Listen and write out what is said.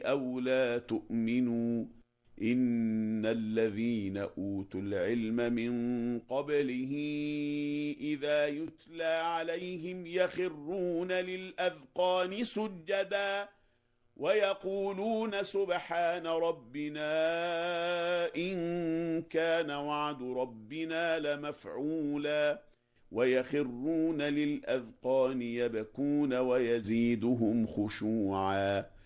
أو لا تؤمنوا إن الذين أوتوا العلم من قبله إذا يتلى عليهم يخرون للأذقان سجدا ويقولون سبحان ربنا إن كان وعد ربنا لمفعولا ويخرون للأذقان يبكون ويزيدهم خشوعا